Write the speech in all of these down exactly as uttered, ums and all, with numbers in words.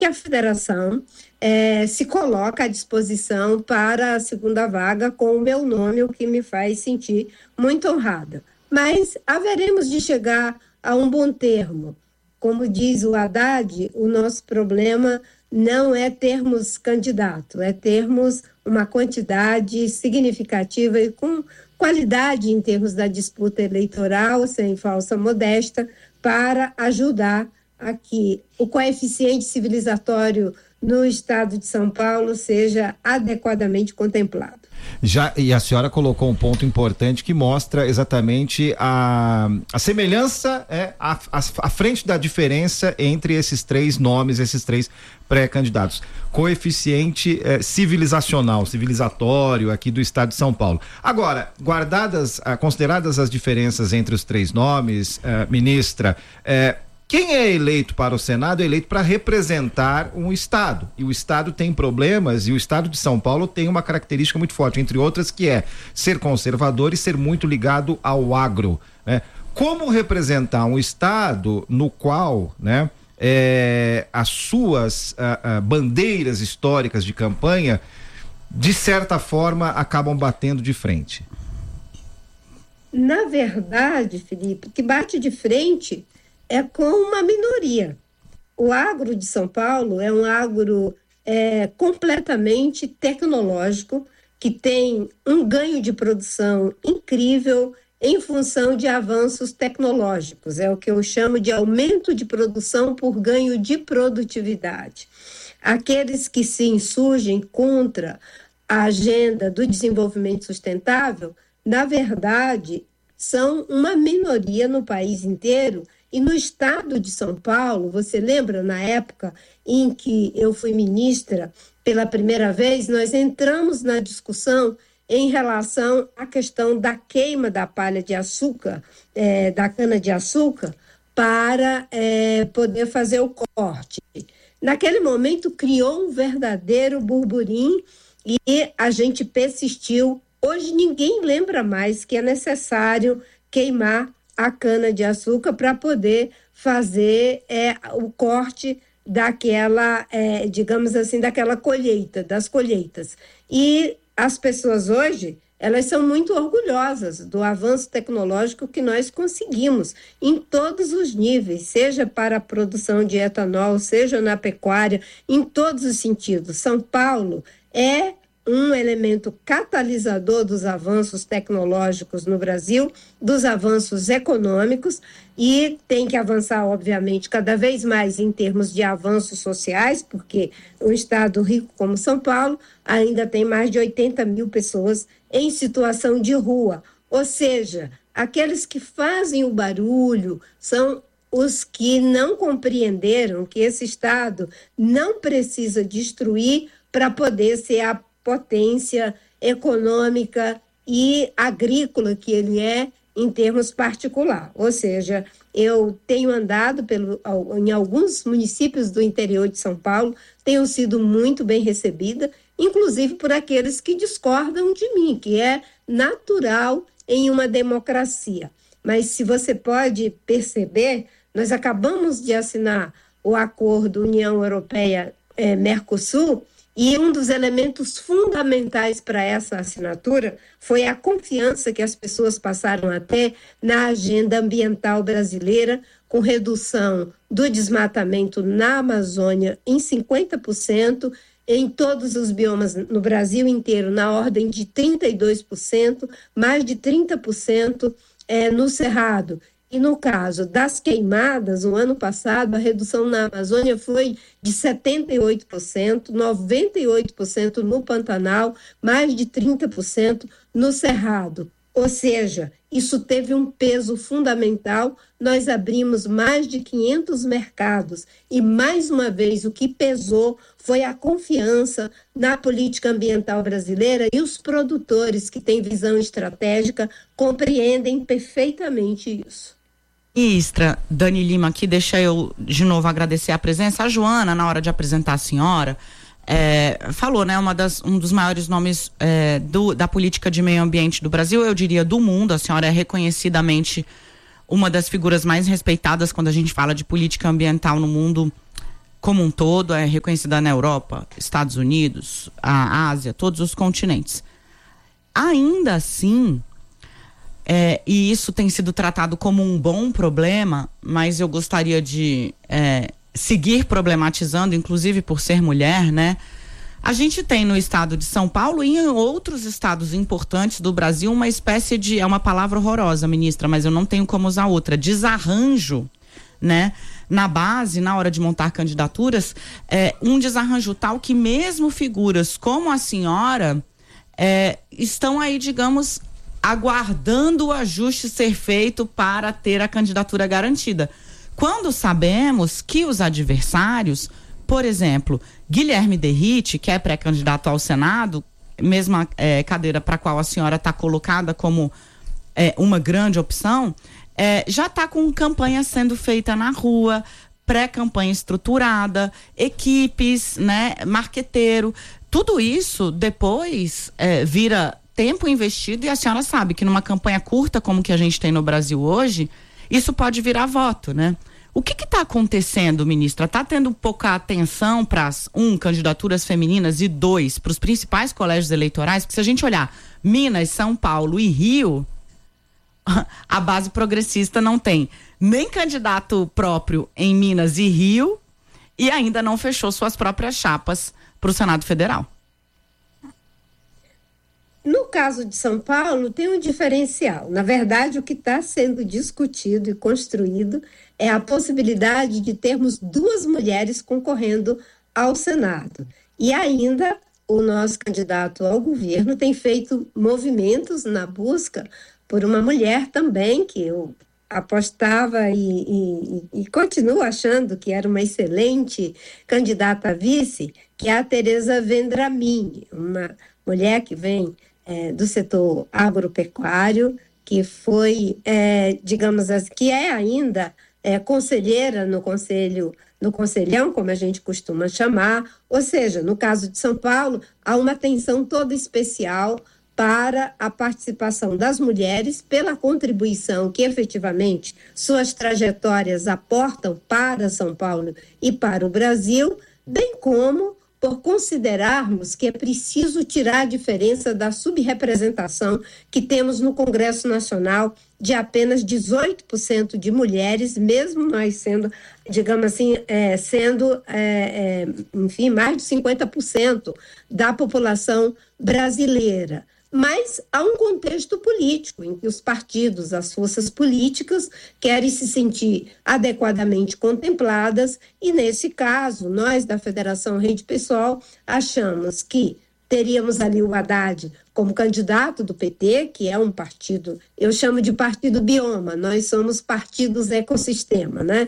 que a federação é, se coloca à disposição para a segunda vaga com o meu nome, o que me faz sentir muito honrada. Mas haveremos de chegar a um bom termo. Como diz o Haddad, o nosso problema não é termos candidato, é termos uma quantidade significativa e com qualidade em termos da disputa eleitoral, sem falsa modéstia, para ajudar a que o coeficiente civilizatório no estado de São Paulo seja adequadamente contemplado. Já, e a senhora colocou um ponto importante que mostra exatamente a, a semelhança, é, a, a, a frente da diferença entre esses três nomes, esses três pré-candidatos. Coeficiente é, civilizacional, civilizatório aqui do estado de São Paulo. Agora, guardadas, consideradas as diferenças entre os três nomes, é, ministra, é, quem é eleito para o Senado é eleito para representar um estado, e o estado tem problemas, e o estado de São Paulo tem uma característica muito forte, entre outras, que é ser conservador e ser muito ligado ao agro, né? Como representar um estado no qual, né, é, as suas a, a, bandeiras históricas de campanha, de certa forma, acabam batendo de frente? Na verdade, Felipe, que bate de frente é com uma minoria. O agro de São Paulo é um agro é, completamente tecnológico, que tem um ganho de produção incrível em função de avanços tecnológicos. É o que eu chamo de aumento de produção por ganho de produtividade. Aqueles que se insurgem contra a agenda do desenvolvimento sustentável, na verdade, são uma minoria no país inteiro. E no estado de São Paulo, você lembra, na época em que eu fui ministra pela primeira vez, nós entramos na discussão em relação à questão da queima da palha de açúcar, é, da cana-de-açúcar, para é, poder fazer o corte. Naquele momento, criou um verdadeiro burburinho e a gente persistiu. Hoje, ninguém lembra mais que é necessário queimar a cana-de-açúcar para poder fazer é, o corte daquela, é, digamos assim, daquela colheita, das colheitas. E as pessoas hoje, elas são muito orgulhosas do avanço tecnológico que nós conseguimos em todos os níveis, seja para a produção de etanol, seja na pecuária, em todos os sentidos. São Paulo é um elemento catalisador dos avanços tecnológicos no Brasil, dos avanços econômicos, e tem que avançar, obviamente, cada vez mais em termos de avanços sociais, porque um estado rico como São Paulo ainda tem mais de oitenta mil pessoas em situação de rua, ou seja, aqueles que fazem o barulho são os que não compreenderam que esse estado não precisa destruir para poder ser a potência econômica e agrícola que ele é em termos particular. Ou seja, eu tenho andado pelo, em alguns municípios do interior de São Paulo, tenho sido muito bem recebida, inclusive por aqueles que discordam de mim, que é natural em uma democracia. Mas se você pode perceber, nós acabamos de assinar o acordo União Europeia-Mercosul, e um dos elementos fundamentais para essa assinatura foi a confiança que as pessoas passaram a ter na agenda ambiental brasileira, com redução do desmatamento na Amazônia em cinquenta por cento, em todos os biomas no Brasil inteiro, na ordem de trinta e dois por cento, mais de trinta por cento é, no Cerrado. E no caso das queimadas, no ano passado, a redução na Amazônia foi de setenta e oito por cento, noventa e oito por cento no Pantanal, mais de trinta por cento no Cerrado. Ou seja, isso teve um peso fundamental. Nós abrimos mais de quinhentos mercados e, mais uma vez, o que pesou foi a confiança na política ambiental brasileira, e os produtores que têm visão estratégica compreendem perfeitamente isso. Ministra Dani Lima, aqui, deixa eu de novo agradecer a presença. A Joana, na hora de apresentar a senhora, é, falou, né, uma das, um dos maiores nomes é, do, da política de meio ambiente do Brasil, eu diria do mundo. A senhora é reconhecidamente uma das figuras mais respeitadas quando a gente fala de política ambiental no mundo como um todo, é reconhecida na Europa, Estados Unidos, a Ásia, todos os continentes. Ainda assim, é, e isso tem sido tratado como um bom problema, mas eu gostaria de é, seguir problematizando, inclusive por ser mulher, né? A gente tem no estado de São Paulo e em outros estados importantes do Brasil uma espécie de, é uma palavra horrorosa, ministra, mas eu não tenho como usar outra, desarranjo, né? Na base, na hora de montar candidaturas, é, um desarranjo tal que mesmo figuras como a senhora é, estão aí, digamos, aguardando o ajuste ser feito para ter a candidatura garantida. Quando sabemos que os adversários, por exemplo, Guilherme Derrite, que é pré-candidato ao Senado, mesma é, cadeira para a qual a senhora está colocada como é, uma grande opção, é, já está com campanha sendo feita na rua, pré-campanha estruturada, equipes, né, marqueteiro, tudo isso depois é, vira tempo investido, e a senhora sabe que numa campanha curta como que a gente tem no Brasil hoje, isso pode virar voto, né? O que está acontecendo, ministra? Está tendo pouca atenção para as, um, candidaturas femininas e dois, para os principais colégios eleitorais? Porque se a gente olhar Minas, São Paulo e Rio, a base progressista não tem nem candidato próprio em Minas e Rio e ainda não fechou suas próprias chapas para o Senado Federal. No caso de São Paulo, tem um diferencial. Na verdade, o que está sendo discutido e construído é a possibilidade de termos duas mulheres concorrendo ao Senado. E ainda, o nosso candidato ao governo tem feito movimentos na busca por uma mulher também, que eu apostava e, e, e continuo achando que era uma excelente candidata a vice, que é a Tereza Vendramini, uma mulher que vem É, do setor agropecuário, que foi, é, digamos assim, que é ainda é, conselheira no conselho, no conselhão, como a gente costuma chamar, ou seja, no caso de São Paulo, há uma atenção toda especial para a participação das mulheres, pela contribuição que efetivamente suas trajetórias aportam para São Paulo e para o Brasil, bem como por considerarmos que é preciso tirar a diferença da subrepresentação que temos no Congresso Nacional de apenas dezoito por cento de mulheres, mesmo nós sendo, digamos assim, é, sendo, é, é, enfim, mais de cinquenta por cento da população brasileira. Mas há um contexto político em que os partidos, as forças políticas querem se sentir adequadamente contempladas e, nesse caso, nós da Federação Rede Pessoal achamos que teríamos ali o Haddad como candidato do P T, que é um partido, eu chamo de partido bioma, nós somos partidos ecossistema, né?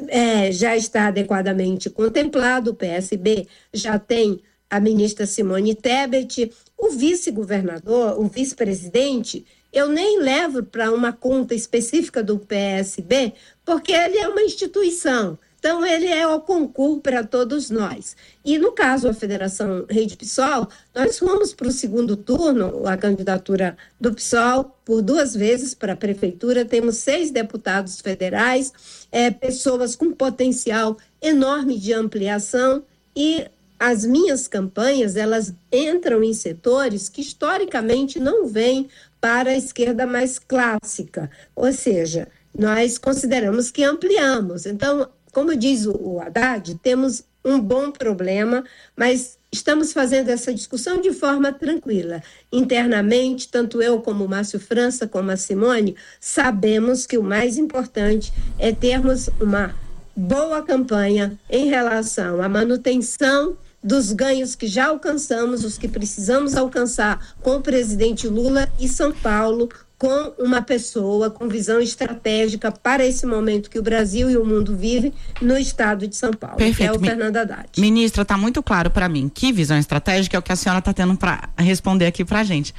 É, já está adequadamente contemplado, o P S B já tem a ministra Simone Tebet, o vice-governador, o vice-presidente, eu nem levo para uma conta específica do P S B, porque ele é uma instituição, então ele é o concurso para todos nós. E no caso da Federação Rede PSOL, nós fomos para o segundo turno, a candidatura do PSOL, por duas vezes para a prefeitura, temos seis deputados federais, é, pessoas com potencial enorme de ampliação, e as minhas campanhas, elas entram em setores que historicamente não vêm para a esquerda mais clássica, ou seja, nós consideramos que ampliamos. Então, como diz o Haddad, temos um bom problema, mas estamos fazendo essa discussão de forma tranquila. Internamente, tanto eu como o Márcio França, como a Simone, sabemos que o mais importante é termos uma boa campanha em relação à manutenção dos ganhos que já alcançamos, os que precisamos alcançar com o presidente Lula, e São Paulo com uma pessoa com visão estratégica para esse momento que o Brasil e o mundo vivem no estado de São Paulo. Perfeito. Que é o Mi- Fernando Haddad. Ministra, está muito claro para mim que visão estratégica é o que a senhora está tendo para responder aqui para a gente.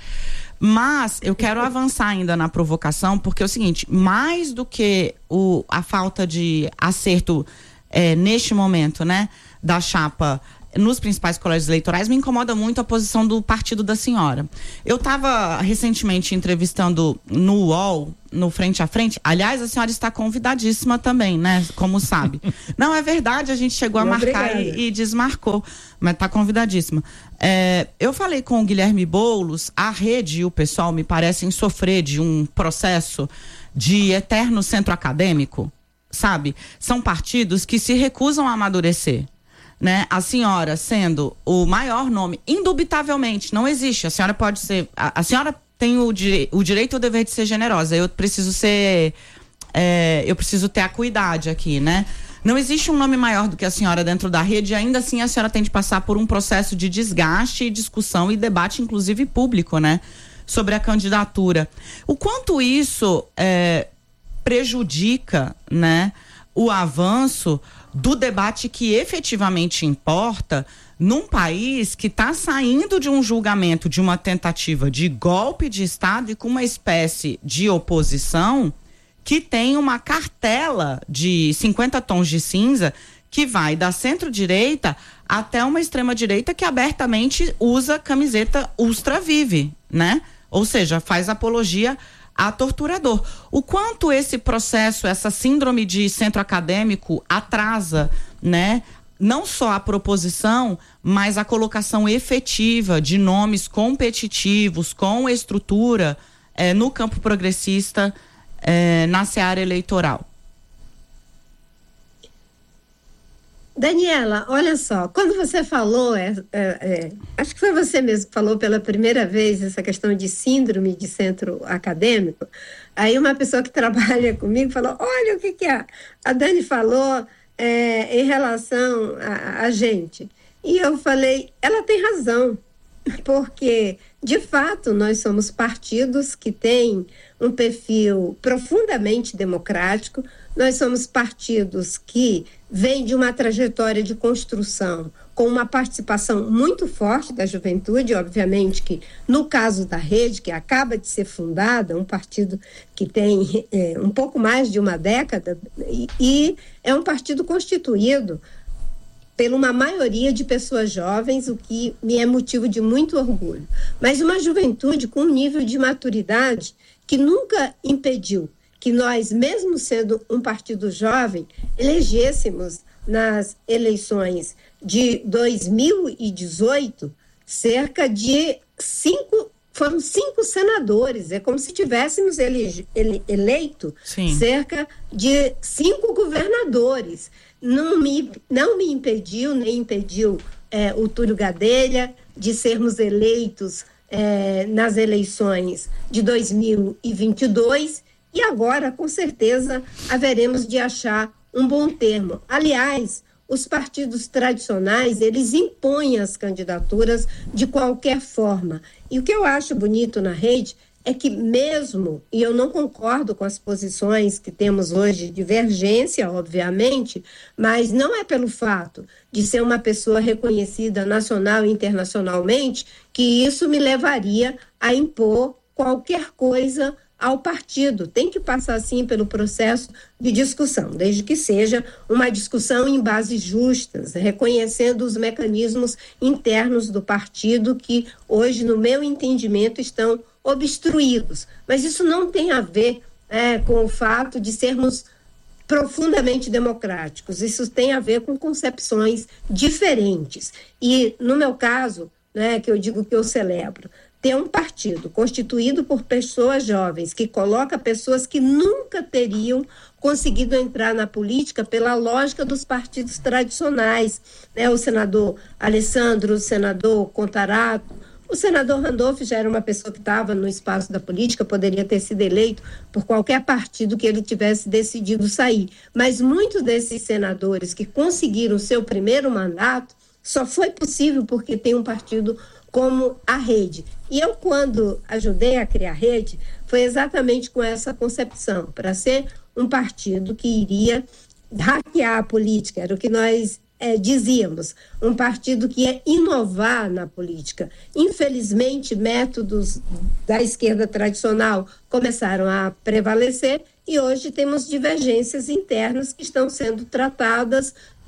Mas eu quero avançar ainda na provocação, porque é o seguinte, mais do que o, a falta de acerto é, neste momento, né, da chapa nos principais colégios eleitorais, me incomoda muito a posição do partido da senhora. Eu estava recentemente entrevistando no U O L, no Frente a Frente. Aliás, a senhora está convidadíssima também, né? Como sabe. Não, é verdade, a gente chegou a marcar e, e desmarcou, mas está convidadíssima. É, eu falei com o Guilherme Boulos, a rede e o pessoal me parecem sofrer de um processo de eterno centro acadêmico, sabe? São partidos que se recusam a amadurecer. Né? A senhora sendo o maior nome, indubitavelmente, não existe. A senhora pode ser. A, a senhora tem o, dire, o direito e o dever de ser generosa. Eu preciso ser. É, eu preciso ter acuidade aqui, né? Não existe um nome maior do que a senhora dentro da rede, e ainda assim a senhora tem de passar por um processo de desgaste, discussão e debate, inclusive público, né? Sobre a candidatura. O quanto isso é, prejudica, né, o avanço do debate que efetivamente importa num país que está saindo de um julgamento de uma tentativa de golpe de Estado e com uma espécie de oposição que tem uma cartela de cinquenta tons de cinza que vai da centro-direita até uma extrema-direita que abertamente usa camiseta Ultra Vive, né? Ou seja, faz apologia a torturador. O quanto esse processo, essa síndrome de centro acadêmico atrasa, né, não só a proposição, mas a colocação efetiva de nomes competitivos com estrutura eh, no campo progressista, eh, na seara eleitoral. Daniela, olha só, quando você falou, é, é, é, acho que foi você mesmo que falou pela primeira vez essa questão de síndrome de centro acadêmico, aí uma pessoa que trabalha comigo falou, olha o que, que a, a Dani falou é, em relação a, a gente. E eu falei, ela tem razão, porque, de fato, nós somos partidos que têm um perfil profundamente democrático, nós somos partidos que vêm de uma trajetória de construção com uma participação muito forte da juventude, obviamente que no caso da Rede, que acaba de ser fundada, um partido que tem é, um pouco mais de uma década, e, e é um partido constituído por uma maioria de pessoas jovens, o que me é motivo de muito orgulho. Mas uma juventude com um nível de maturidade que nunca impediu que nós, mesmo sendo um partido jovem, elegêssemos nas eleições de dois mil e dezoito cerca de cinco, foram cinco senadores, é como se tivéssemos ele, ele, eleito Sim. cerca de cinco governadores. Não me, não me impediu, nem impediu é, o Túlio Gadelha de sermos eleitos é, nas eleições de dois mil e vinte e dois, e agora, com certeza, haveremos de achar um bom termo. Aliás, os partidos tradicionais, eles impõem as candidaturas de qualquer forma. E o que eu acho bonito na Rede é que mesmo, e eu não concordo com as posições que temos hoje, divergência, obviamente, mas não é pelo fato de ser uma pessoa reconhecida nacional e internacionalmente que isso me levaria a impor qualquer coisa ao partido. Tem que passar, sim, pelo processo de discussão, desde que seja uma discussão em bases justas, reconhecendo os mecanismos internos do partido que hoje, no meu entendimento, estão obstruídos. Mas isso não tem a ver é, com o fato de sermos profundamente democráticos. Isso tem a ver com concepções diferentes. E, no meu caso, né, que eu digo que eu celebro, ter um partido constituído por pessoas jovens, que coloca pessoas que nunca teriam conseguido entrar na política pela lógica dos partidos tradicionais, né? O senador Alessandro, o senador Contarato, o senador Randolph já era uma pessoa que estava no espaço da política, poderia ter sido eleito por qualquer partido que ele tivesse decidido sair. Mas muitos desses senadores que conseguiram seu primeiro mandato só foi possível porque tem um partido como a Rede. E eu, quando ajudei a criar a Rede, foi exatamente com essa concepção, para ser um partido que iria hackear a política, era o que nós é, dizíamos, um partido que ia inovar na política. Infelizmente, métodos da esquerda tradicional começaram a prevalecer e hoje temos divergências internas que estão sendo tratadas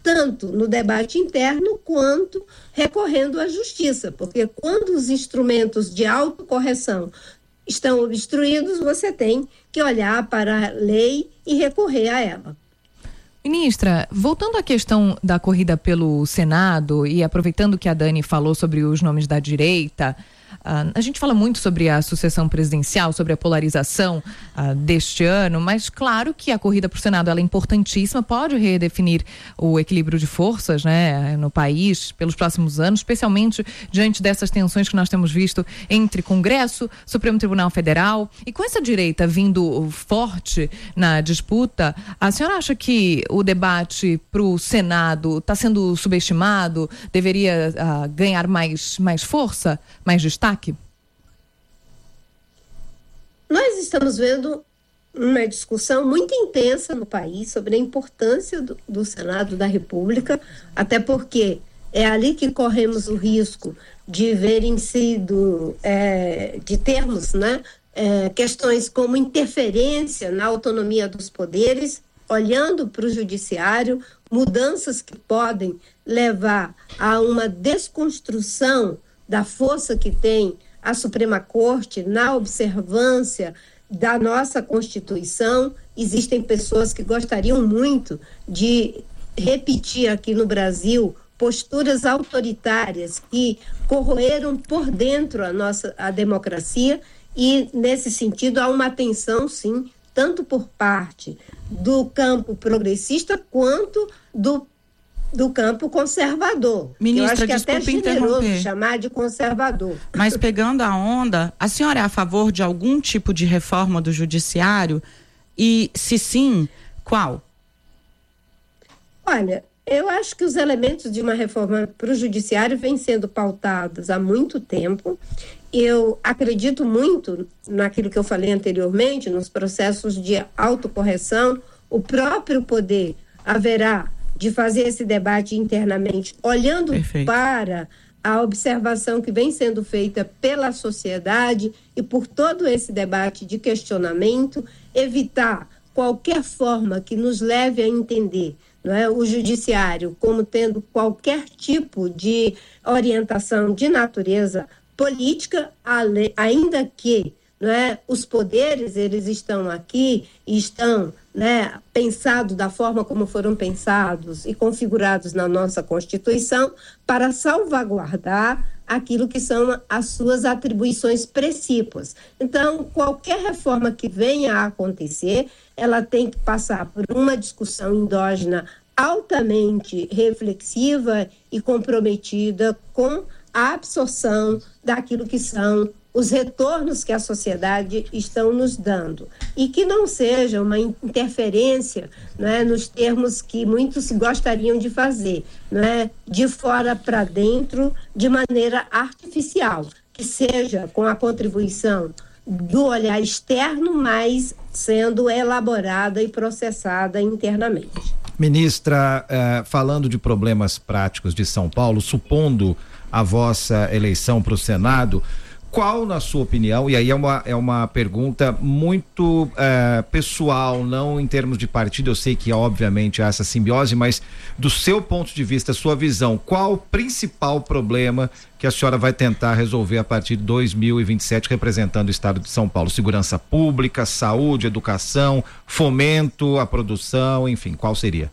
tanto no debate interno quanto recorrendo à justiça, porque quando os instrumentos de autocorreção estão obstruídos, você tem que olhar para a lei e recorrer a ela. Ministra, voltando à questão da corrida pelo Senado e aproveitando que a Dani falou sobre os nomes da direita, Uh, a gente fala muito sobre a sucessão presidencial, sobre a polarização uh, deste ano, mas claro que a corrida para o Senado ela é importantíssima, pode redefinir o equilíbrio de forças, né, no país pelos próximos anos, especialmente diante dessas tensões que nós temos visto entre Congresso, Supremo Tribunal Federal. E com essa direita vindo forte na disputa, a senhora acha que o debate para o Senado está sendo subestimado, deveria uh, ganhar mais, mais força, mais destaque? Nós estamos vendo uma discussão muito intensa no país sobre a importância do, do Senado da República, até porque é ali que corremos o risco de verem sido, é, de termos, né, é, questões como interferência na autonomia dos poderes, olhando para o judiciário, mudanças que podem levar a uma desconstrução da força que tem a Suprema Corte na observância da nossa Constituição. Existem pessoas que gostariam muito de repetir aqui no Brasil posturas autoritárias que corroeram por dentro a nossa a democracia, e nesse sentido há uma atenção, sim, tanto por parte do campo progressista quanto do do campo conservador. Ministra, eu acho que desculpe até é generoso interromper. chamar de conservador. Mas pegando a onda, a senhora é a favor de algum tipo de reforma do judiciário? E se sim, qual? Olha, eu acho que os elementos de uma reforma para o judiciário vêm sendo pautados há muito tempo. Eu acredito muito naquilo que eu falei anteriormente, nos processos de autocorreção. O próprio poder haverá de fazer esse debate internamente, olhando Perfeito. Para a observação que vem sendo feita pela sociedade e por todo esse debate de questionamento, evitar qualquer forma que nos leve a entender, não é, o judiciário como tendo qualquer tipo de orientação de natureza política, ainda que, não é, os poderes eles estão aqui e estão, né, pensados da forma como foram pensados e configurados na nossa Constituição para salvaguardar aquilo que são as suas atribuições precípuas. Então, qualquer reforma que venha a acontecer, ela tem que passar por uma discussão endógena altamente reflexiva e comprometida com a absorção daquilo que são os retornos que a sociedade estão nos dando, e que não seja uma interferência, não é, nos termos que muitos gostariam de fazer, não é, de fora para dentro, de maneira artificial, que seja com a contribuição do olhar externo, mas sendo elaborada e processada internamente. Ministra, eh, falando de problemas práticos de São Paulo, supondo a vossa eleição para o Senado, qual, na sua opinião, e aí é uma, é uma pergunta muito é, pessoal, não em termos de partido, eu sei que obviamente há essa simbiose, mas do seu ponto de vista, sua visão, qual o principal problema que a senhora vai tentar resolver a partir de dois mil e vinte e sete representando o estado de São Paulo? Segurança pública, saúde, educação, fomento à produção, enfim, qual seria?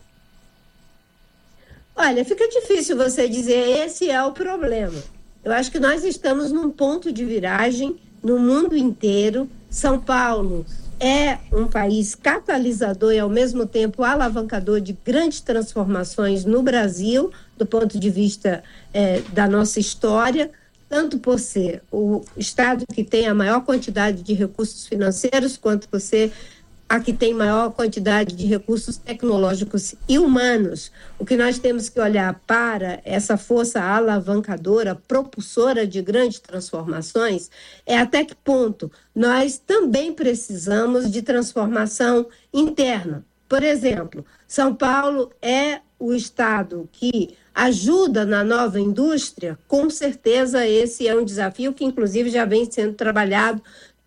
Olha, fica difícil você dizer esse é o problema. Eu acho que nós estamos num ponto de viragem no mundo inteiro. São Paulo é um país catalisador e, ao mesmo tempo, alavancador de grandes transformações no Brasil, do ponto de vista eh, da nossa história, tanto por ser o estado que tem a maior quantidade de recursos financeiros, quanto por ser a que tem maior quantidade de recursos tecnológicos e humanos. O que nós temos que olhar para essa força alavancadora, propulsora de grandes transformações, é até que ponto nós também precisamos de transformação interna. Por exemplo, São Paulo é o estado que ajuda na nova indústria. Com certeza esse é um desafio que inclusive já vem sendo trabalhado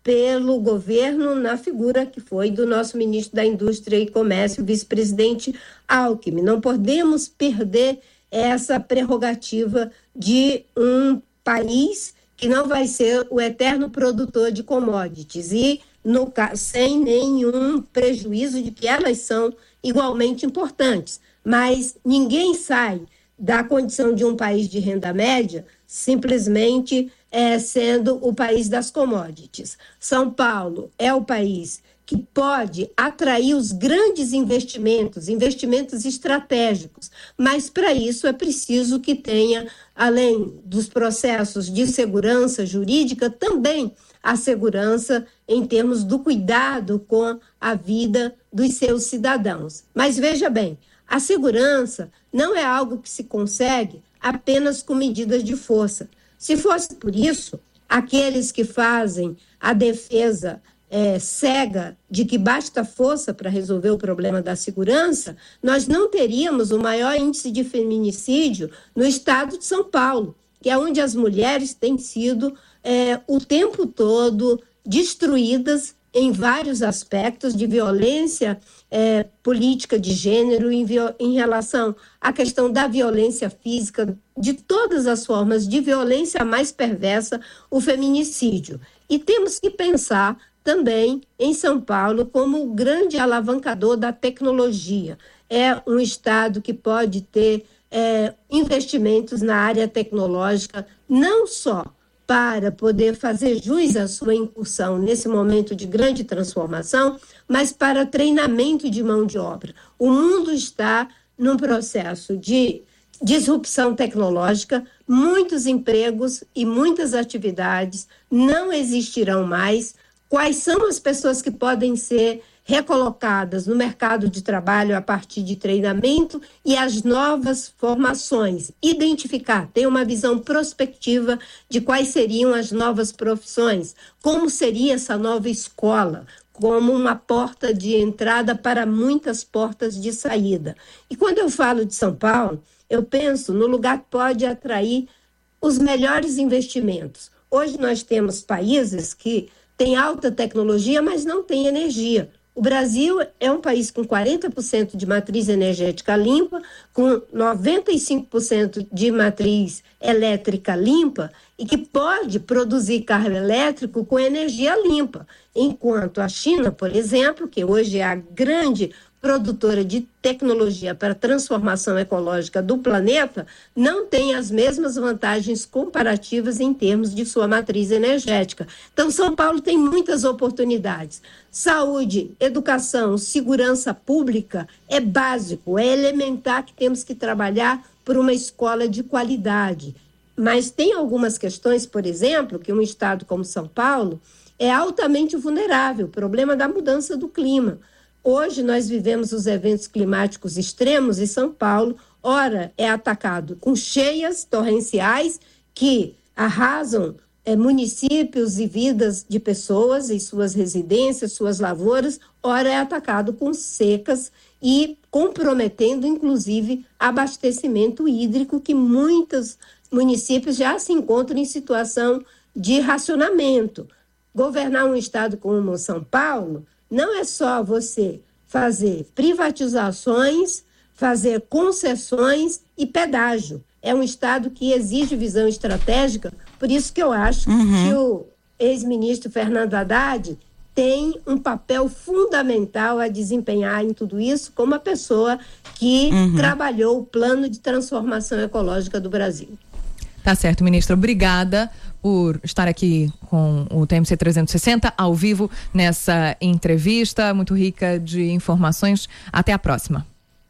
pelo governo na figura que foi do nosso ministro da Indústria e Comércio, vice-presidente Alckmin. Não podemos perder essa prerrogativa de um país que não vai ser o eterno produtor de commodities e no, sem nenhum prejuízo de que elas são igualmente importantes. Mas ninguém sai da condição de um país de renda média simplesmente é, sendo o país das commodities. São Paulo é o país que pode atrair os grandes investimentos, investimentos estratégicos, mas para isso é preciso que tenha, além dos processos de segurança jurídica, também a segurança em termos do cuidado com a vida dos seus cidadãos. Mas veja bem, a segurança não é algo que se consegue apenas com medidas de força. Se fosse por isso, aqueles que fazem a defesa é, cega de que basta força para resolver o problema da segurança, nós não teríamos o maior índice de feminicídio no estado de São Paulo, que é onde as mulheres têm sido é, o tempo todo destruídas em vários aspectos de violência é, política de gênero, em, em relação à questão da violência física, de todas as formas de violência mais perversa, o feminicídio. E temos que pensar também em São Paulo como o grande alavancador da tecnologia. É um estado que pode ter é, investimentos na área tecnológica, não só para poder fazer jus à sua incursão nesse momento de grande transformação, mas para treinamento de mão de obra. O mundo está num processo de disrupção tecnológica, muitos empregos e muitas atividades não existirão mais. Quais são as pessoas que podem ser recolocadas no mercado de trabalho a partir de treinamento e as novas formações? Identificar, ter uma visão prospectiva de quais seriam as novas profissões, como seria essa nova escola, como uma porta de entrada para muitas portas de saída. E quando eu falo de São Paulo, eu penso no lugar que pode atrair os melhores investimentos. Hoje nós temos países que têm alta tecnologia, mas não têm energia. O Brasil é um país com quarenta por cento de matriz energética limpa, com noventa e cinco por cento de matriz elétrica limpa e que pode produzir carro elétrico com energia limpa. Enquanto a China, por exemplo, que hoje é a grande produtora de tecnologia para a transformação ecológica do planeta, não tem as mesmas vantagens comparativas em termos de sua matriz energética. Então, São Paulo tem muitas oportunidades. Saúde, educação, segurança pública é básico, é elementar que temos que trabalhar por uma escola de qualidade. Mas tem algumas questões, por exemplo, que um estado como São Paulo é altamente vulnerável, o problema da mudança do clima. Hoje nós vivemos os eventos climáticos extremos e São Paulo, ora, é atacado com cheias torrenciais que arrasam é, municípios e vidas de pessoas em suas residências, suas lavouras, ora é atacado com secas e comprometendo, inclusive, abastecimento hídrico, que muitos municípios já se encontram em situação de racionamento. Governar um estado como São Paulo não é só você fazer privatizações, fazer concessões e pedágio. É um estado que exige visão estratégica, por isso que eu acho uhum. que o ex-ministro Fernando Haddad tem um papel fundamental a desempenhar em tudo isso, como a pessoa que uhum. trabalhou o plano de transformação ecológica do Brasil. Tá certo, ministra. Obrigada por estar aqui com o T M C trezentos e sessenta ao vivo nessa entrevista muito rica de informações. Até a próxima.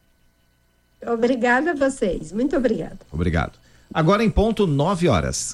Obrigada a vocês. Muito obrigada. Obrigado. Agora em ponto nove horas.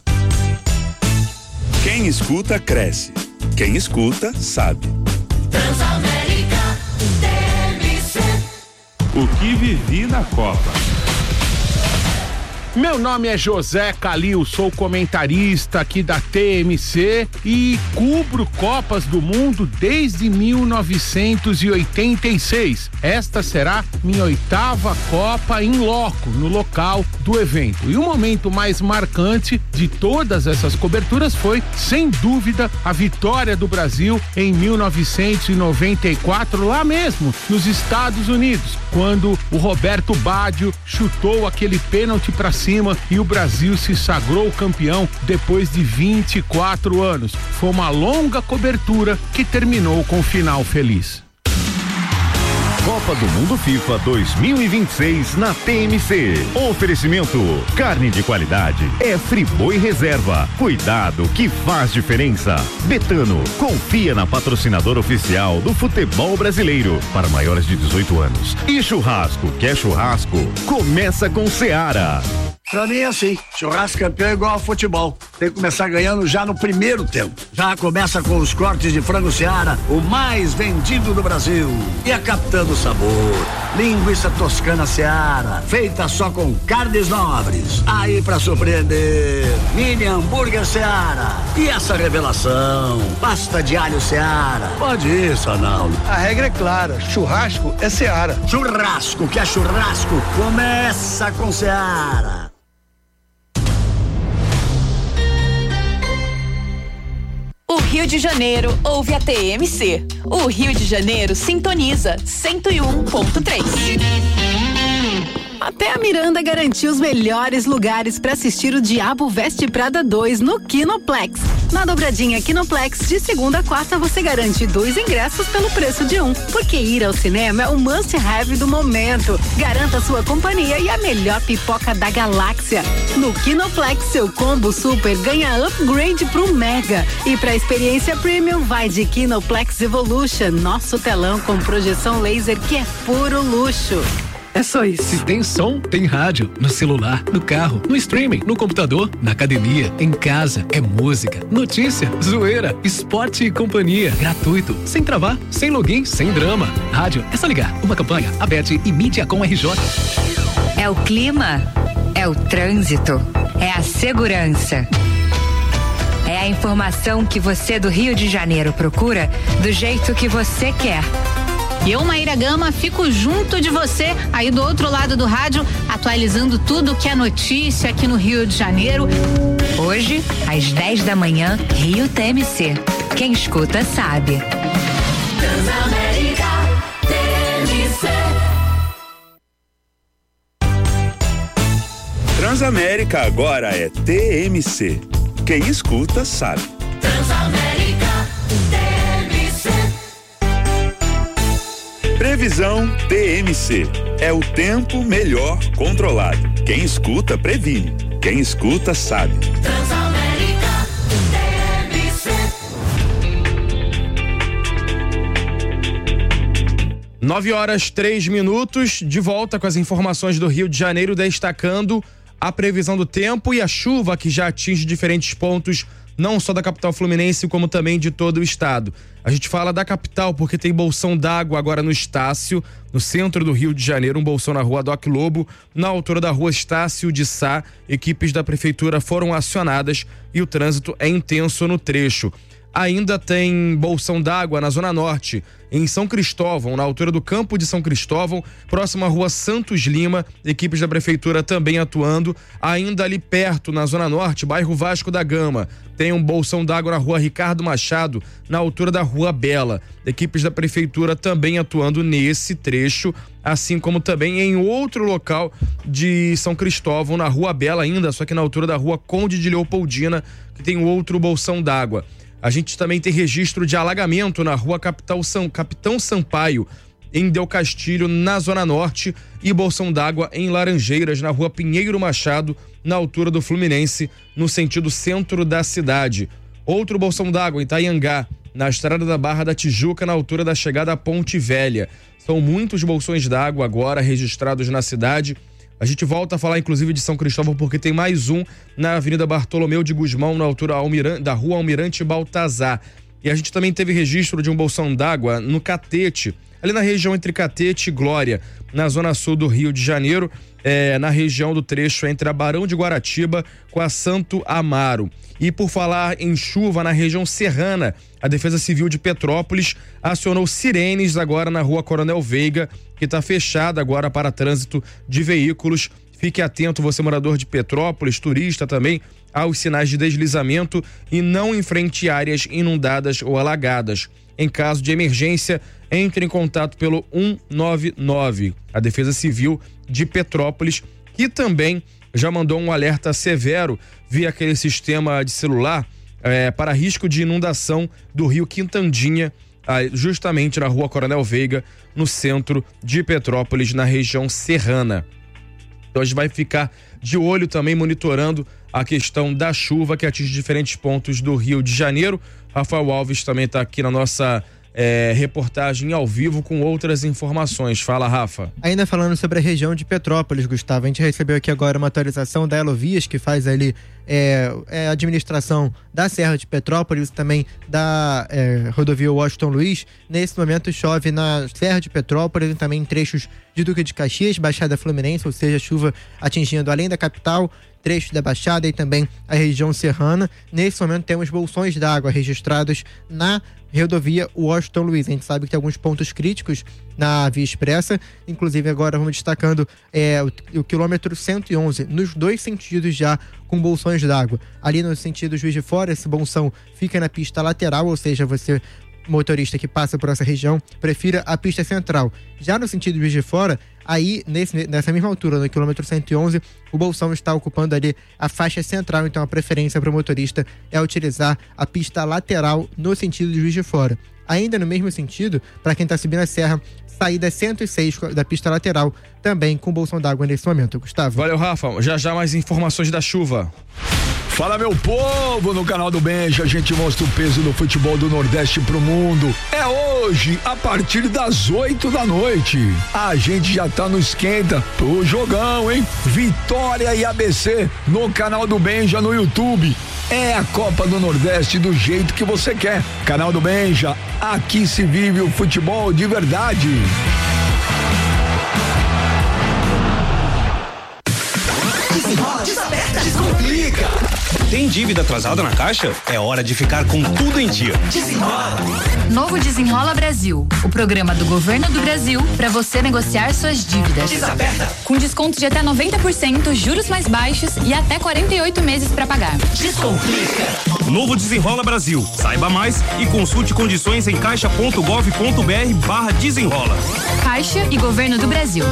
Quem escuta, cresce. Quem escuta, sabe. Transamérica T M C. O que vivi na Copa. Meu nome é José Calil, sou comentarista aqui da T M C e cubro Copas do Mundo desde mil novecentos e oitenta e seis. Esta será minha oitava Copa em loco, no local do evento. E o momento mais marcante de todas essas coberturas foi, sem dúvida, a vitória do Brasil em mil novecentos e noventa e quatro, lá mesmo, nos Estados Unidos, quando o Roberto Baggio chutou aquele pênalti para cima e o Brasil se sagrou campeão depois de vinte e quatro anos. Foi uma longa cobertura que terminou com um final feliz. Copa do Mundo FIFA dois mil e vinte e seis na T M C. Oferecimento: carne de qualidade é Friboi Reserva. Cuidado que faz diferença. Betano, confia na patrocinadora oficial do futebol brasileiro para maiores de dezoito anos. E churrasco, quer churrasco? Começa com Seara. Pra mim é assim, churrasco campeão é igual ao futebol, tem que começar ganhando já no primeiro tempo. Já começa com os cortes de frango Seara, o mais vendido do Brasil. E a Capitã do Sabor, linguiça toscana Seara, feita só com carnes nobres. Aí pra surpreender, mini hambúrguer Seara. E essa revelação, pasta de alho Seara. Pode ir, Sanaldo. A regra é clara, churrasco é Seara. Churrasco que é churrasco, começa com Seara. O Rio de Janeiro ouve a T M C. O Rio de Janeiro sintoniza cento e um ponto três. Até a Miranda garantiu os melhores lugares para assistir o Diabo Veste Prada dois no Kinoplex. Na dobradinha Kinoplex, de segunda a quarta, você garante dois ingressos pelo preço de um. Porque ir ao cinema é o must-have do momento. Garanta sua companhia e a melhor pipoca da galáxia. No Kinoplex, seu combo super ganha upgrade pro Mega. E pra experiência premium, vai de Kinoplex Evolution, nosso telão com projeção laser que é puro luxo. É só isso. Se tem som, tem rádio. No celular, no carro, no streaming, no computador, na academia, em casa. É música, notícia, zoeira, esporte e companhia. Gratuito, sem travar, sem login, sem drama. Rádio, é só ligar. Uma campanha, a B E T e Mídia com R J. É o clima, é o trânsito, é a segurança. É a informação que você do Rio de Janeiro procura do jeito que você quer. Eu, Maíra Gama, fico junto de você, aí do outro lado do rádio, atualizando tudo que é notícia aqui no Rio de Janeiro. Hoje, às dez da manhã, Rio T M C. Quem escuta sabe. Transamérica T M C. Transamérica agora é T M C. Quem escuta sabe. Transamérica T M C. Previsão T M C. É o tempo melhor controlado. Quem escuta, previne. Quem escuta, sabe. Transamérica T M C. Nove horas, três minutos, de volta com as informações do Rio de Janeiro, destacando a previsão do tempo e a chuva que já atinge diferentes pontos, não só da capital fluminense, como também de todo o estado. A gente fala da capital porque tem bolsão d'água agora no Estácio, no centro do Rio de Janeiro, um bolsão na rua Doc Lobo, na altura da rua Estácio de Sá. Equipes da prefeitura foram acionadas e o trânsito é intenso no trecho. Ainda tem bolsão d'água na Zona Norte, em São Cristóvão, na altura do Campo de São Cristóvão, próximo à rua Santos Lima, equipes da prefeitura também atuando. Ainda ali perto, na Zona Norte, bairro Vasco da Gama, tem um bolsão d'água na rua Ricardo Machado, na altura da rua Bela. Equipes da prefeitura também atuando nesse trecho, assim como também em outro local de São Cristóvão, na rua Bela ainda, só que na altura da rua Conde de Leopoldina, que tem outro bolsão d'água. A gente também tem registro de alagamento na rua Capital São, Capitão Sampaio, em Del Castilho, na Zona Norte, e bolsão d'água em Laranjeiras, na rua Pinheiro Machado, na altura do Fluminense, no sentido centro da cidade. Outro bolsão d'água em Itaiangá, na estrada da Barra da Tijuca, na altura da chegada à Ponte Velha. São muitos bolsões d'água agora registrados na cidade. A gente volta a falar inclusive de São Cristóvão porque tem mais um na Avenida Bartolomeu de Gusmão, na altura da rua Almirante Baltazar. E a gente também teve registro de um bolsão d'água no Catete, ali na região entre Catete e Glória, na zona sul do Rio de Janeiro, é, na região do trecho entre a Barão de Guaratiba com a Santo Amaro. E por falar em chuva na região serrana, a Defesa Civil de Petrópolis acionou sirenes agora na rua Coronel Veiga, que está fechada agora para trânsito de veículos. Fique atento, você morador de Petrópolis, turista também, aos sinais de deslizamento e não enfrente áreas inundadas ou alagadas. Em caso de emergência, entre em contato pelo um nove nove. A Defesa Civil de Petrópolis, que também já mandou um alerta severo via aquele sistema de celular é, para risco de inundação do rio Quintandinha, justamente na rua Coronel Veiga, no centro de Petrópolis, na região serrana. Então a gente vai ficar de olho também, monitorando a questão da chuva que atinge diferentes pontos do Rio de Janeiro. Rafael Alves também está aqui na nossa é, reportagem ao vivo com outras informações. Fala, Rafa. Ainda falando sobre a região de Petrópolis, Gustavo, a gente recebeu aqui agora uma atualização da Elovias, que faz ali é, é, a administração da Serra de Petrópolis e também da é, rodovia Washington Luiz. Nesse momento chove na Serra de Petrópolis e também em trechos de Duque de Caxias, Baixada Fluminense, ou seja, chuva atingindo além da capital, trechos da Baixada e também a região serrana. Nesse momento temos bolsões d'água registrados na rodovia Washington Luiz. A gente sabe que tem alguns pontos críticos na via expressa, inclusive agora vamos destacando é, o, o quilômetro cento e onze, nos dois sentidos já com bolsões d'água. Ali no sentido Juiz de Fora, esse bolsão fica na pista lateral, ou seja, você, motorista que passa por essa região, prefira a pista central. Já no sentido Juiz de Fora, aí nesse, nessa mesma altura, no quilômetro cento e onze, o bolsão está ocupando ali a faixa central, então a preferência para o motorista é utilizar a pista lateral no sentido de Juiz de Fora. Ainda no mesmo sentido, para quem está subindo a serra, saída cento e seis da pista lateral, também com bolsão d'água nesse momento. Gustavo. Valeu, Rafa. Já já mais informações da chuva. Fala, meu povo, no canal do Benja a gente mostra o peso do futebol do Nordeste pro mundo. É hoje, a partir das oito da noite. A gente já tá no esquenta pro jogão, hein? Vitória e A B C no canal do Benja no YouTube. É a Copa do Nordeste do jeito que você quer. Canal do Benja, aqui se vive o futebol de verdade. Desenrola, desaperta, descomplica. Tem dívida atrasada na Caixa? É hora de ficar com tudo em dia. Desenrola. Novo Desenrola Brasil, o programa do Governo do Brasil para você negociar suas dívidas. Desaperta. Com desconto de até noventa por cento, juros mais baixos e até quarenta e oito meses para pagar. Descomplica. Novo Desenrola Brasil. Saiba mais e consulte condições em caixa ponto gov ponto br barra desenrola. Caixa e Governo do Brasil.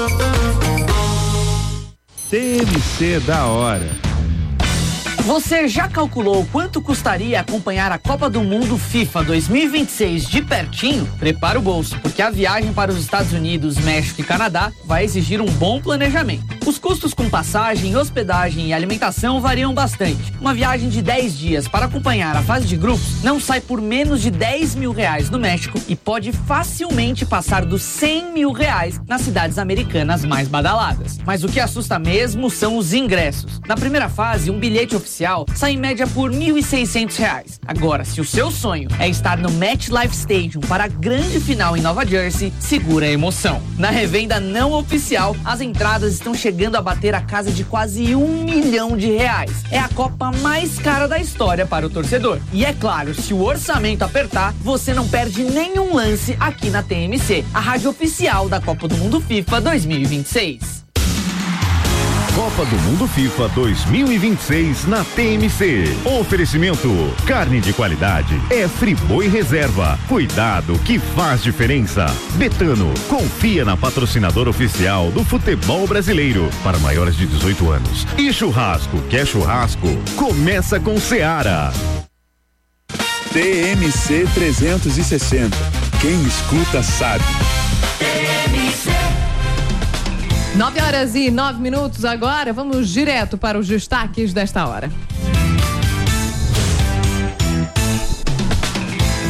T M C da hora. Você já calculou quanto custaria acompanhar a Copa do Mundo FIFA dois mil e vinte e seis de pertinho? Prepara o bolso, porque a viagem para os Estados Unidos, México e Canadá vai exigir um bom planejamento. Os custos com passagem, hospedagem e alimentação variam bastante. Uma viagem de dez dias para acompanhar a fase de grupos não sai por menos de dez mil reais no México e pode facilmente passar dos cem mil reais nas cidades americanas mais badaladas. Mas o que assusta mesmo são os ingressos. Na primeira fase, um bilhete oficial sai em média por mil e seiscentos reais. Agora, se o seu sonho é estar no MetLife Stadium para a grande final em Nova Jersey, segura a emoção. Na revenda não oficial, as entradas estão chegando a bater a casa de quase um milhão de reais. É a Copa mais cara da história para o torcedor. E é claro, se o orçamento apertar, você não perde nenhum lance aqui na T M C, a rádio oficial da Copa do Mundo FIFA dois mil e vinte e seis. Copa do Mundo FIFA dois mil e vinte e seis na T M C. Oferecimento: carne de qualidade é Friboi Reserva. Cuidado que faz diferença. Betano, confia na patrocinadora oficial do futebol brasileiro para maiores de dezoito anos. E churrasco, quer churrasco? Começa com Seara. T M C trezentos e sessenta. Quem escuta sabe. T M C. Nove horas e nove minutos agora, vamos direto para os destaques desta hora.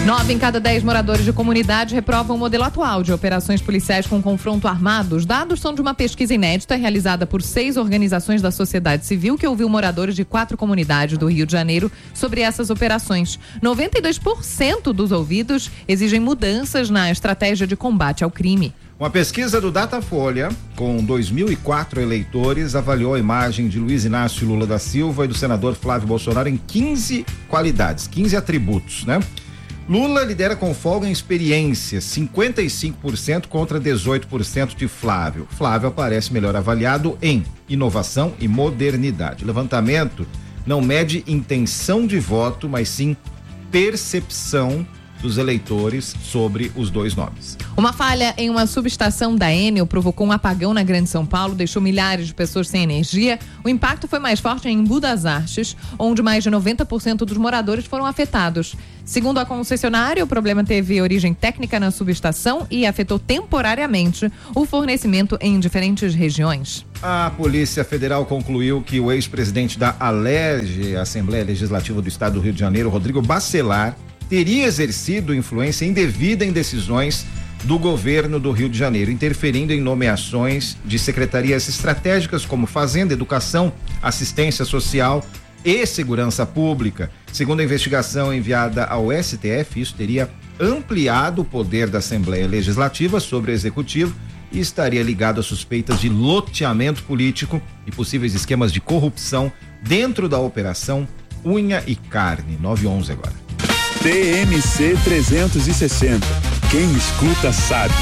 Nove em cada dez moradores de comunidade reprovam o modelo atual de operações policiais com confronto armado. Os dados são de uma pesquisa inédita realizada por seis organizações da sociedade civil que ouviu moradores de quatro comunidades do Rio de Janeiro sobre essas operações. noventa e dois por cento dos ouvidos exigem mudanças na estratégia de combate ao crime. Uma pesquisa do Datafolha, com dois mil e quatro eleitores, avaliou a imagem de Luiz Inácio Lula da Silva e do senador Flávio Bolsonaro em quinze qualidades, quinze atributos, né? Lula lidera com folga em experiência, cinquenta e cinco por cento contra dezoito por cento de Flávio. Flávio aparece melhor avaliado em inovação e modernidade. O levantamento não mede intenção de voto, mas sim percepção dos eleitores sobre os dois nomes. Uma falha em uma subestação da Enel provocou um apagão na Grande São Paulo, deixou milhares de pessoas sem energia. O impacto foi mais forte em Embu das Artes, onde mais de noventa por cento dos moradores foram afetados. Segundo a concessionária, o problema teve origem técnica na subestação e afetou temporariamente o fornecimento em diferentes regiões. A Polícia Federal concluiu que o ex-presidente da Alerj, Assembleia Legislativa do Estado do Rio de Janeiro, Rodrigo Bacelar, teria exercido influência indevida em decisões do governo do Rio de Janeiro, interferindo em nomeações de secretarias estratégicas como Fazenda, Educação, Assistência Social e Segurança Pública. Segundo a investigação enviada ao S T F, isso teria ampliado o poder da Assembleia Legislativa sobre o Executivo e estaria ligado a suspeitas de loteamento político e possíveis esquemas de corrupção dentro da Operação Unha e Carne. nove e onze agora. T M C trezentos e sessenta. Quem escuta sabe.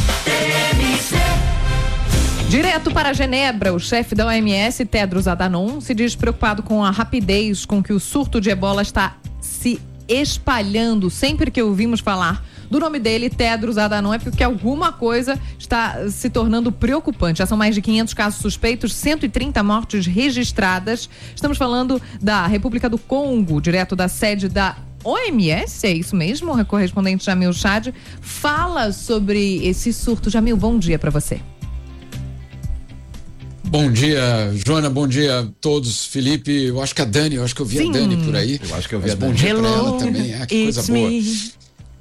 Direto para Genebra, o chefe da O M S, Tedros Adhanom, se diz preocupado com a rapidez com que o surto de ebola está se espalhando. Sempre que ouvimos falar do nome dele, Tedros Adhanom, é porque alguma coisa está se tornando preocupante. Já são mais de quinhentos casos suspeitos, cento e trinta mortes registradas. Estamos falando da República do Congo, direto da sede da O M S, é isso mesmo? O correspondente Jamil Chad fala sobre esse surto. Jamil, bom dia para você. Bom dia, Joana, bom dia a todos. Felipe, eu acho que a Dani, eu acho que eu vi Sim. a Dani por aí. Eu acho que eu vi Mas a Dani. Bom dia Hello, pra ela também, ah, que coisa boa. Me.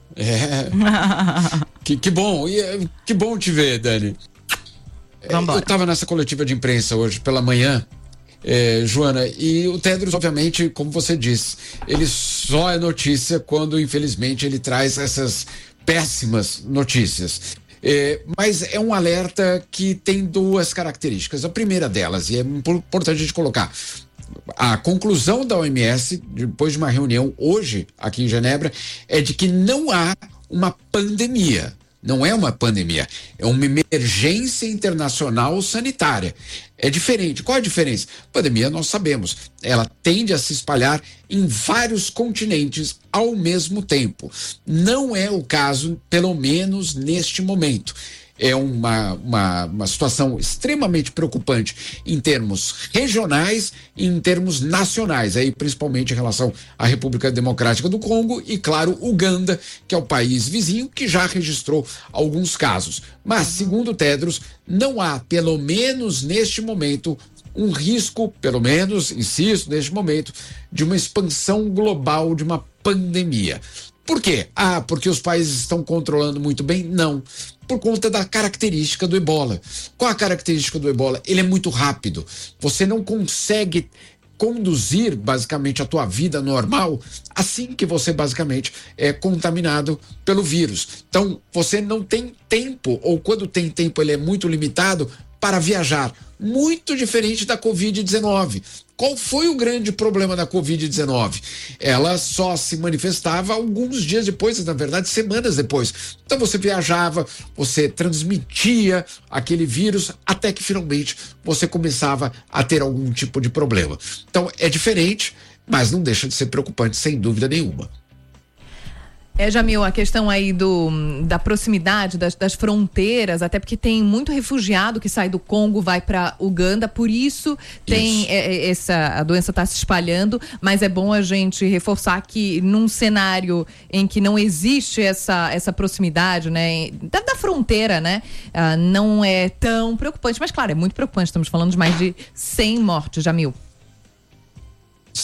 É, que, que bom, e, que bom te ver, Dani. Vambora. Eu tava nessa coletiva de imprensa hoje pela manhã, É, Joana, e o Tedros, obviamente, como você disse, ele só é notícia quando, infelizmente, ele traz essas péssimas notícias. É, mas é um alerta que tem duas características. A primeira delas, e é importante a gente colocar, a conclusão da O M S, depois de uma reunião hoje aqui em Genebra, é de que não há uma pandemia. Não é uma pandemia, é uma emergência internacional sanitária. É diferente. Qual a diferença? Pandemia, nós sabemos, ela tende a se espalhar em vários continentes ao mesmo tempo. Não é o caso, pelo menos neste momento. É uma, uma, uma situação extremamente preocupante em termos regionais e em termos nacionais, aí principalmente em relação à República Democrática do Congo e, claro, Uganda, que é o país vizinho que já registrou alguns casos. Mas, segundo o Tedros, não há, pelo menos neste momento, um risco, pelo menos, insisto, neste momento, de uma expansão global de uma pandemia. Por quê? Ah, porque os países estão controlando muito bem? Não. Por conta da característica do ebola. Qual a característica do ebola? Ele é muito rápido. Você não consegue conduzir, basicamente, a tua vida normal assim que você, basicamente, é contaminado pelo vírus. Então, você não tem tempo, ou quando tem tempo, ele é muito limitado para viajar. Muito diferente da covid dezenove. Qual foi o grande problema da covid dezenove? Ela só se manifestava alguns dias depois, na verdade, semanas depois. Então você viajava, você transmitia aquele vírus até que finalmente você começava a ter algum tipo de problema. Então é diferente, mas não deixa de ser preocupante, sem dúvida nenhuma. É, Jamil, a questão aí do, da proximidade das, das fronteiras, até porque tem muito refugiado que sai do Congo, vai para Uganda, por isso tem isso. É, essa, a doença está se espalhando, mas é bom a gente reforçar que num cenário em que não existe essa, essa proximidade, né, da, da fronteira, né, ah, não é tão preocupante, mas claro, é muito preocupante, estamos falando de mais de cem mortes, Jamil.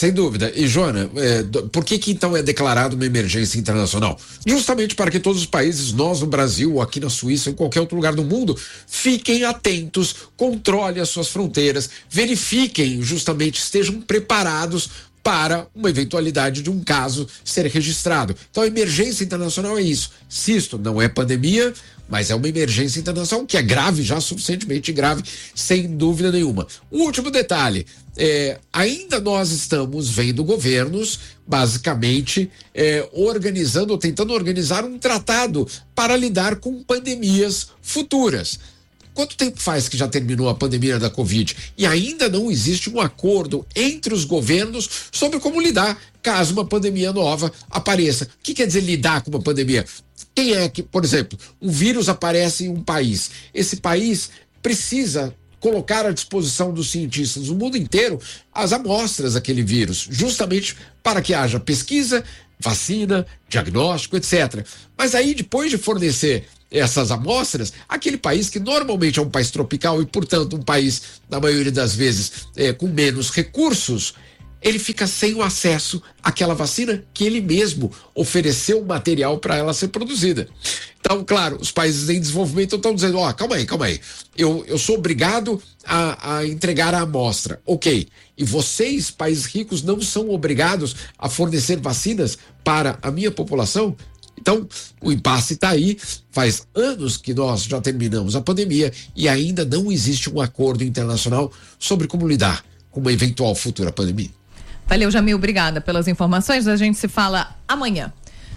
Sem dúvida. E, Joana, é, por que que então é declarado uma emergência internacional? Justamente para que todos os países, nós no Brasil, aqui na Suíça, em qualquer outro lugar do mundo, fiquem atentos, controlem as suas fronteiras, verifiquem, justamente, estejam preparados para uma eventualidade de um caso ser registrado. Então a emergência internacional é isso. Insisto, não é pandemia, mas é uma emergência internacional que é grave, já suficientemente grave, sem dúvida nenhuma. Um último detalhe, é, ainda nós estamos vendo governos, basicamente, é, organizando ou tentando organizar um tratado para lidar com pandemias futuras. Quanto tempo faz que já terminou a pandemia da Covid e ainda não existe um acordo entre os governos sobre como lidar caso uma pandemia nova apareça? O que quer dizer lidar com uma pandemia? Quem é que, por exemplo, um vírus aparece em um país? Esse país precisa colocar à disposição dos cientistas do mundo inteiro as amostras daquele vírus, justamente para que haja pesquisa, vacina, diagnóstico, etcétera. Mas aí, depois de fornecer essas amostras, aquele país que normalmente é um país tropical e, portanto, um país, na maioria das vezes, é, com menos recursos, ele fica sem o acesso àquela vacina que ele mesmo ofereceu o material para ela ser produzida. Então, claro, os países em desenvolvimento estão dizendo, ó, oh, calma aí, calma aí, eu, eu sou obrigado a, a entregar a amostra, ok, e vocês, países ricos, não são obrigados a fornecer vacinas para a minha população? Então, o impasse está aí, faz anos que nós já terminamos a pandemia e ainda não existe um acordo internacional sobre como lidar com uma eventual futura pandemia. Valeu, Jamil, obrigada pelas informações, a gente se fala amanhã.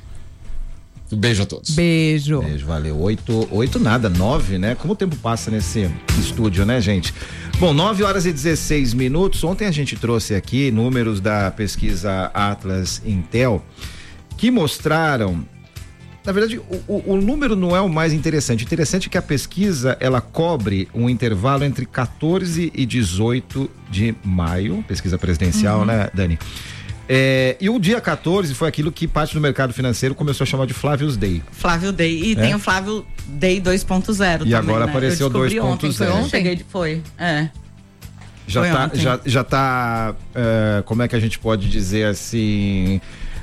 Um beijo a todos. Beijo. Beijo, valeu. Oito, oito nada, nove, né? Como o tempo passa nesse estúdio, né, gente? Bom, nove horas e dezesseis minutos. Ontem a gente trouxe aqui números da pesquisa Atlas Intel que mostraram. Na verdade, o, o, o número não é o mais interessante. O interessante é que a pesquisa, ela cobre um intervalo entre quatorze e dezoito de maio, pesquisa presidencial, uhum. né, Dani? É, e o dia quatorze foi aquilo que parte do mercado financeiro começou a chamar de Flávio's Day. Flávio Day. E é? Tem o Flávio Day dois ponto zero também, E agora né? apareceu dois ponto zero. Foi ontem? Foi, é. Já foi tá, ontem. já, já tá, uh, como é que a gente pode dizer assim...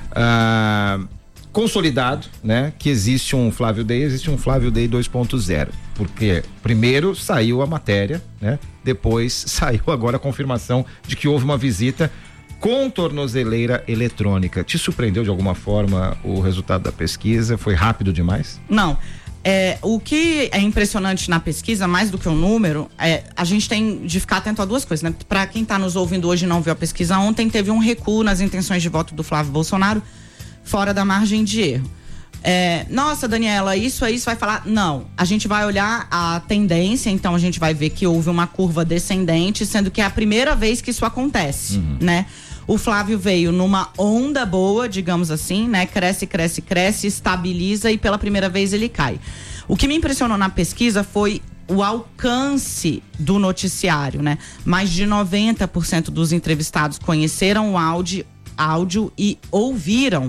Uh, consolidado, né? Que existe um Flávio Day, existe um Flávio Day dois ponto zero. Porque primeiro saiu a matéria, né? Depois saiu agora a confirmação de que houve uma visita com tornozeleira eletrônica. Te surpreendeu de alguma forma o resultado da pesquisa? Foi rápido demais? Não. É, o que é impressionante na pesquisa, mais do que o número, é, a gente tem de ficar atento a duas coisas, né? Para quem está nos ouvindo hoje e não viu a pesquisa ontem, teve um recuo nas intenções de voto do Flávio Bolsonaro fora da margem de erro. É, nossa, Daniela, isso aí você vai falar? Não, a gente vai olhar a tendência, então a gente vai ver que houve uma curva descendente, sendo que é a primeira vez que isso acontece, uhum. né? O Flávio veio numa onda boa, digamos assim, né? Cresce, cresce, cresce, estabiliza e pela primeira vez ele cai. O que me impressionou na pesquisa foi o alcance do noticiário, né? Mais de noventa por cento dos entrevistados conheceram o áudio, áudio e ouviram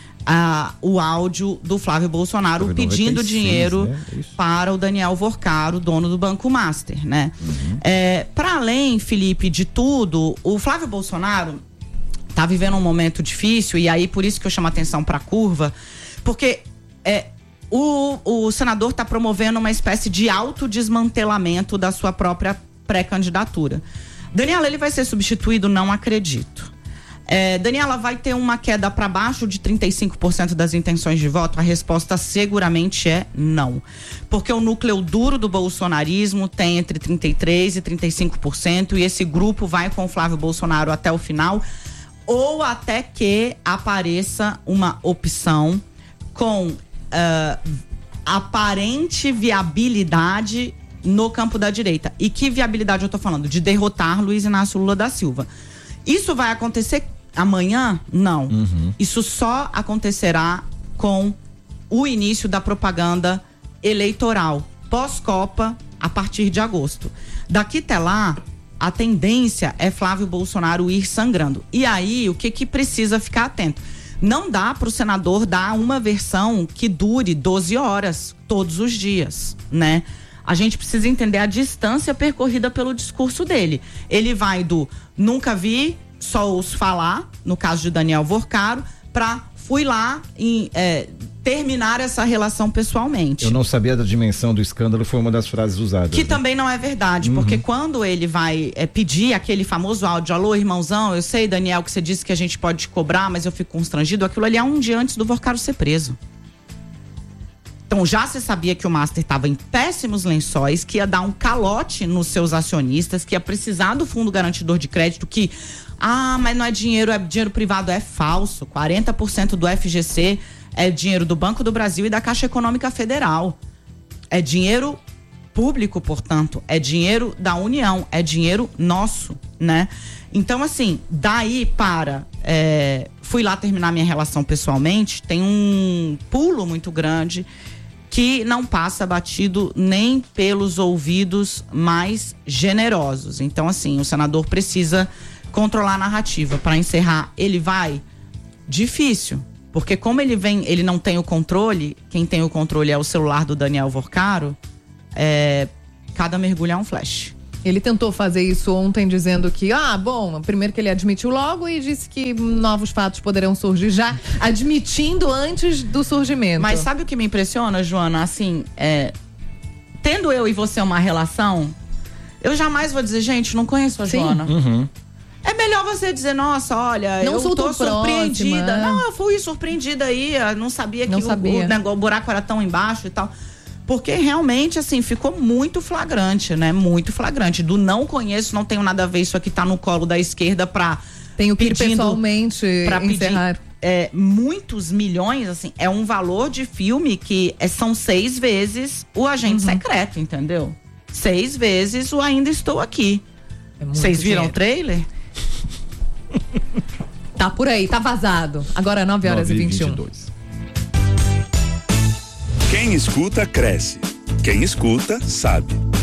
Uh, o áudio do Flávio Bolsonaro pedindo dinheiro, né? Para o Daniel Vorcaro, dono do Banco Master, né? Uhum. É, para além, Felipe, de tudo, o Flávio Bolsonaro tá vivendo um momento difícil e aí por isso que eu chamo a atenção para a curva, porque é, o, o senador tá promovendo uma espécie de autodesmantelamento da sua própria pré-candidatura. Daniela, ele vai ser substituído? Não acredito. É, Daniela, vai ter uma queda para baixo de trinta e cinco por cento das intenções de voto? A resposta seguramente é não. Porque o núcleo duro do bolsonarismo tem entre trinta e três por cento e trinta e cinco por cento e esse grupo vai com o Flávio Bolsonaro até o final ou até que apareça uma opção com uh, aparente viabilidade no campo da direita. E que viabilidade eu tô falando? De derrotar Luiz Inácio Lula da Silva. Isso vai acontecer amanhã? Não. Uhum. Isso só acontecerá com o início da propaganda eleitoral, pós-Copa, a partir de agosto. Daqui até lá, a tendência é Flávio Bolsonaro ir sangrando. E aí, o que que precisa ficar atento? Não dá para o senador dar uma versão que dure doze horas, todos os dias, né? A gente precisa entender a distância percorrida pelo discurso dele. Ele vai do nunca vi, só ouço falar, no caso de Daniel Vorcaro, pra fui lá e é, terminar essa relação pessoalmente. Eu não sabia da dimensão do escândalo, foi uma das frases usadas. Que né? também não é verdade, Uhum. porque quando ele vai é, pedir aquele famoso áudio, alô, irmãozão, eu sei, Daniel, que você disse que a gente pode te cobrar, mas eu fico constrangido, aquilo ali é um dia antes do Vorcaro ser preso. Então já se sabia que o Master estava em péssimos lençóis, que ia dar um calote nos seus acionistas, que ia precisar do fundo garantidor de crédito, que, ah, mas não é dinheiro, é dinheiro privado, é falso. quarenta por cento do F G C é dinheiro do Banco do Brasil e da Caixa Econômica Federal. É dinheiro público, portanto, é dinheiro da União, é dinheiro nosso, né? Então, assim, daí para é, fui lá terminar minha relação pessoalmente, tem um pulo muito grande que não passa batido nem pelos ouvidos mais generosos. Então, assim, o senador precisa controlar a narrativa. Para encerrar, ele vai? Difícil. Porque como ele vem, ele não tem o controle, quem tem o controle é o celular do Daniel Vorcaro, é, cada mergulho é um flash. Ele tentou fazer isso ontem dizendo que, ah, bom, primeiro que ele admitiu logo e disse que novos fatos poderão surgir já, admitindo antes do surgimento. Mas sabe o que me impressiona, Joana? Assim, é, tendo eu e você uma relação, eu jamais vou dizer, gente, não conheço a Sim. Joana. Uhum. É melhor você dizer, nossa, olha, Não eu sou tô tão surpreendida. próxima. Não, eu fui surpreendida aí, eu não sabia Não que sabia. O, o, negócio, o buraco era tão embaixo e tal. Porque realmente, assim, ficou muito flagrante, né? Muito flagrante. Do não conheço, não tenho nada a ver, isso aqui tá no colo da esquerda pra... Tenho que ir pedindo, pessoalmente pra encerrar. pedir é, muitos milhões, assim, é um valor de filme que é, são seis vezes o Agente Uhum. Secreto, entendeu? Seis vezes o Ainda Estou Aqui. É muito Vocês viram dinheiro. o trailer? Tá por aí, tá vazado. Agora nove horas e vinte e um. Quem escuta, cresce. Quem escuta, sabe.